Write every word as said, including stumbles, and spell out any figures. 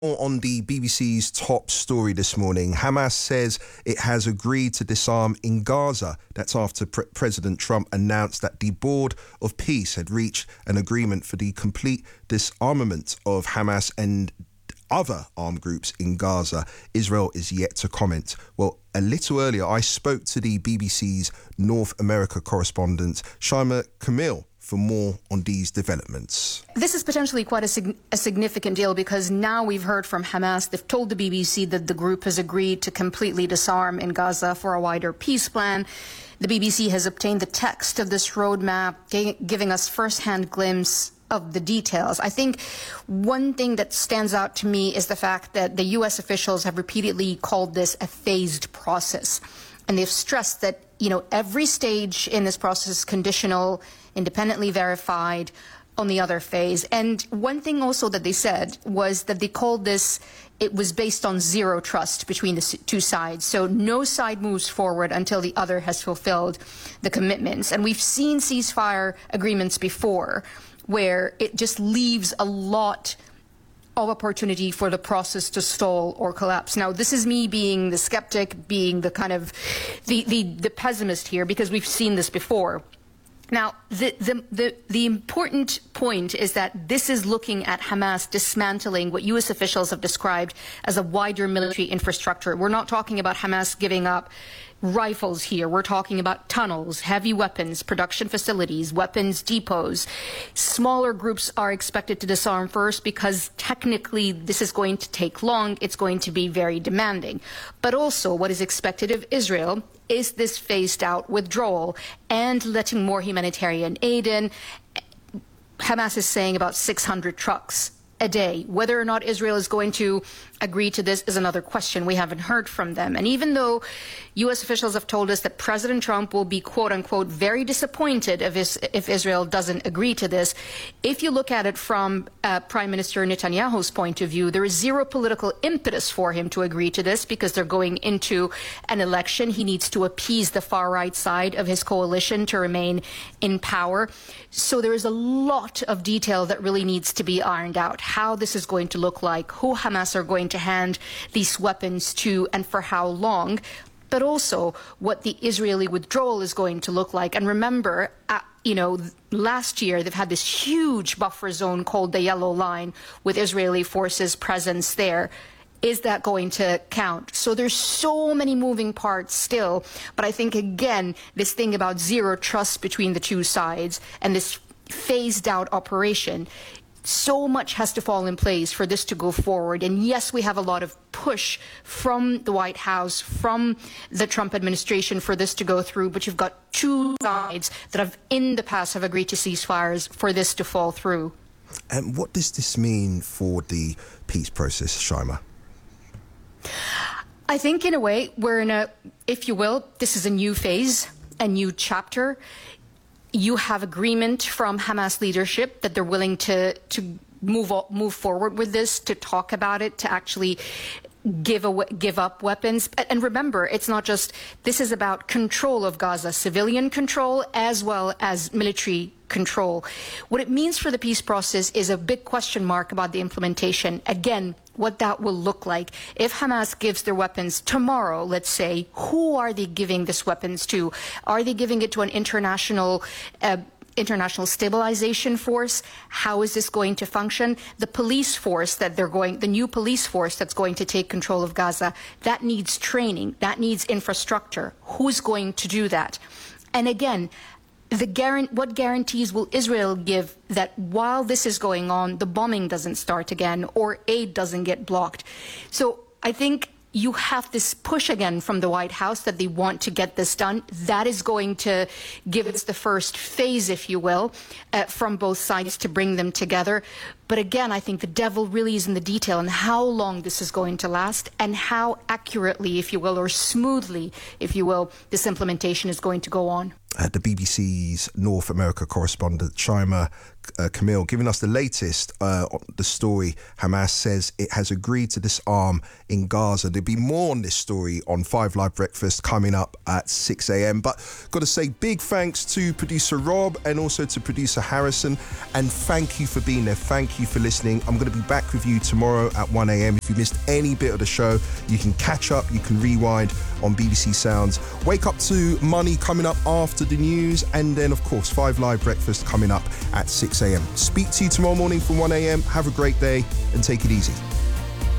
On the B B C's top story this morning, Hamas says it has agreed to disarm in Gaza. That's after Pre- President Trump announced that the Board of Peace had reached an agreement for the complete disarmament of Hamas and other armed groups in Gaza. Israel is yet to comment. Well, a little earlier, I spoke to the B B C's North America correspondent, Shaima Kamil, for more on these developments. This is potentially quite a, sig- a significant deal because now we've heard from Hamas. They've told the B B C that the group has agreed to completely disarm in Gaza for a wider peace plan. The B B C has obtained the text of this roadmap, g- giving us first-hand glimpse of the details. I think one thing that stands out to me is the fact that the U S officials have repeatedly called this a phased process. And they've stressed that, you know, every stage in this process is conditional, independently verified on the other phase. And one thing also that they said was that they called this, it was based on zero trust between the two sides. So no side moves forward until the other has fulfilled the commitments. And we've seen ceasefire agreements before where it just leaves a lot of opportunity for the process to stall or collapse. Now, this is me being the skeptic, being the kind of the, the, the pessimist here, because we've seen this before. Now, the, the, the, the important point is that this is looking at Hamas dismantling what U S officials have described as a wider military infrastructure. We're not talking about Hamas giving up rifles here. We're talking about tunnels, heavy weapons, production facilities, weapons depots. Smaller groups are expected to disarm first because technically this is going to take long. It's going to be very demanding. But also what is expected of Israel is this phased out withdrawal and letting more humanitarian aid in. Hamas is saying about six hundred trucks a day. Whether or not Israel is going to agree to this is another question. We haven't heard from them. And even though U S officials have told us that President Trump will be, quote unquote, very disappointed if, his, if Israel doesn't agree to this, if you look at it from uh, Prime Minister Netanyahu's point of view, there is zero political impetus for him to agree to this because they're going into an election. He needs to appease the far right side of his coalition to remain in power. So there is a lot of detail that really needs to be ironed out. How this is going to look like, who Hamas are going to hand these weapons to, and for how long, but also what the Israeli withdrawal is going to look like. And remember, uh, you know, last year they've had this huge buffer zone called the Yellow Line with Israeli forces presence there. Is that going to count? So there's so many moving parts still. But I think, again, this thing about zero trust between the two sides and this phased out operation, so much has to fall in place for this to go forward. And yes, we have a lot of push from the White House, from the Trump administration for this to go through, but you've got two sides that have in the past have agreed to ceasefires for this to fall through. And what does this mean for the peace process, Shaima? I think in a way we're in a, if you will, this is a new phase, a new chapter. You have agreement from Hamas leadership that they're willing to to move move forward with this, to talk about it, to actually give a, give up weapons. And remember, it's not just, this is about control of Gaza, civilian control as well as military control. What it means for the peace process is a big question mark about the implementation. Again, what that will look like. If Hamas gives their weapons tomorrow, let's say, who are they giving these weapons to? Are they giving it to an international uh, international stabilization force? How is this going to function? The police force that they're going, the new police force that's going to take control of Gaza, that needs training, that needs infrastructure. Who's going to do that? And again, The guarant- what guarantees will Israel give that while this is going on, the bombing doesn't start again or aid doesn't get blocked? So I think you have this push again from the White House that they want to get this done. That is going to give us the first phase, if you will, uh, from both sides to bring them together. But again, I think the devil really is in the detail and how long this is going to last and how accurately, if you will, or smoothly, if you will, this implementation is going to go on. Uh, the B B C's North America correspondent, Shaima uh, Kamil, giving us the latest uh, on the story. Hamas says it has agreed to disarm in Gaza. There'll be more on this story on Five Live Breakfast coming up at six a.m. But got to say big thanks to producer Rob and also to producer Harrison. And thank you for being there. Thank you you for listening. I'm going to be back with you tomorrow at one a.m. If you missed any bit of the show, you can catch up, you can rewind on B B C Sounds. Wake Up to Money coming up after the news, and then, of course, Five Live Breakfast coming up at six a.m. Speak to you tomorrow morning from one a.m. Have a great day and take it easy.